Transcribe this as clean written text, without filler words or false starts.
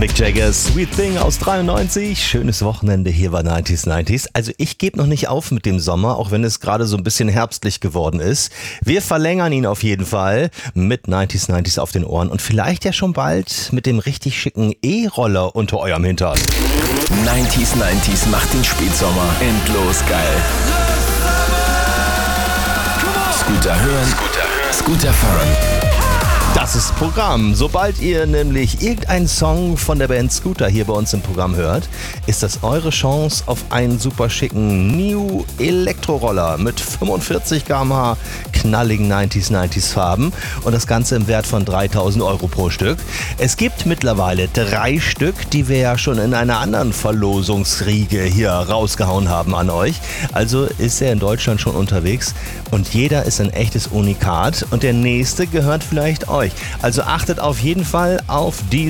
Mick Jagger, Sweet Thing aus 93. Schönes Wochenende hier bei 90s. Also ich gebe noch nicht auf mit dem Sommer, auch wenn es gerade so ein bisschen herbstlich geworden ist. Wir verlängern ihn auf jeden Fall mit 90s auf den Ohren und vielleicht ja schon bald mit dem richtig schicken E-Roller unter eurem Hintern. 90s macht den Spätsommer endlos geil. Scooter hören, Scooter fahren. Das ist Programm. Sobald ihr nämlich irgendeinen Song von der Band Scooter hier bei uns im Programm hört, ist das eure Chance auf einen super schicken New Elektroroller mit 45 km/h knalligen 90s Farben und das Ganze im Wert von 3.000 € pro Stück. Es gibt mittlerweile 3 Stück, die wir ja schon in einer anderen Verlosungsriege hier rausgehauen haben an euch. Also ist er in Deutschland schon unterwegs und jeder ist ein echtes Unikat und der nächste gehört vielleicht euch. Also achtet auf jeden Fall auf die